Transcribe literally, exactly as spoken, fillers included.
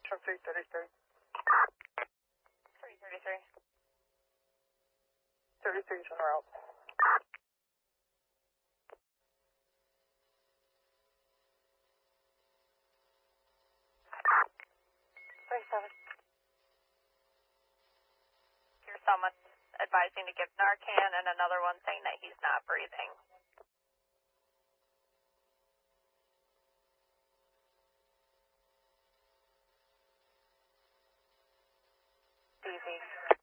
From three thirty-three. three thirty-three. thirty-three is en route. thirty-seven. Here's someone advising to give Narcan and another one saying that he's not breathing. Easy.